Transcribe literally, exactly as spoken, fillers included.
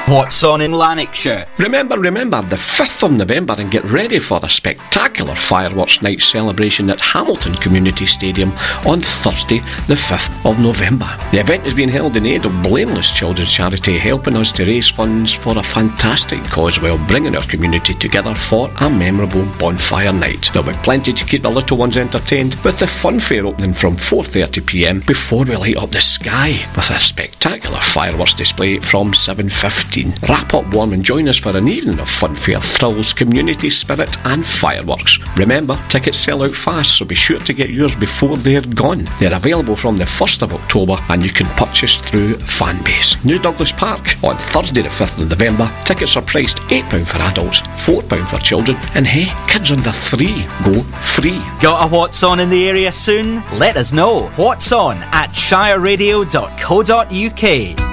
What's on in Lanarkshire? Remember, remember, the fifth of November and get ready for a spectacular fireworks night celebration at Hamilton Community Stadium on Thursday the fifth of November. The event is being held in aid of Blameless Children's Charity, helping us to raise funds for a fantastic cause while bringing our community together for a memorable bonfire night. There'll be plenty to keep the little ones entertained, with the fun fair opening from four thirty p m before we light up the sky with a spectacular fireworks display from seven fifteen. Wrap up warm and join us for an evening of funfair, thrills, community spirit and fireworks. Remember, tickets sell out fast, so be sure to get yours before they're gone. They're available from the first of October and you can purchase through Fanbase. New Douglas Park on Thursday the fifth of November. Tickets are priced eight pounds for adults, four pounds for children, and hey, kids under three go free. Got a What's On in the area soon? Let us know. What's On at shire radio dot co dot uk.